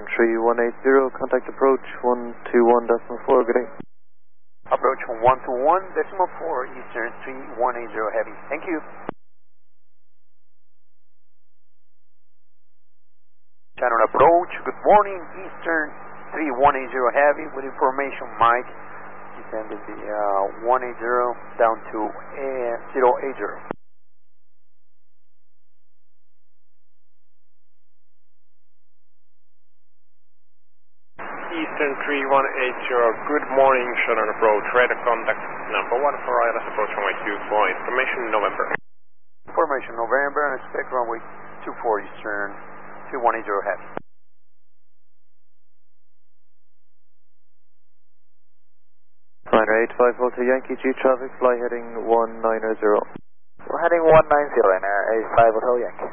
Eastern 3180, contact approach 121.4, good day. Approach 121.4, Eastern 3180 Heavy. Thank you. Channel approach, good morning, Eastern 3180 Heavy, with information Mike, descending the 180 down to 080. Eastern 3180, good morning, Shannon approach, radar contact number 1 for ILS approach runway 24, information November. Information November, and expect runway 24 Eastern 3180 Heavy. Liner 850 to Yankee G traffic, fly heading 190. We're heading 190 in Air 850 Yankee.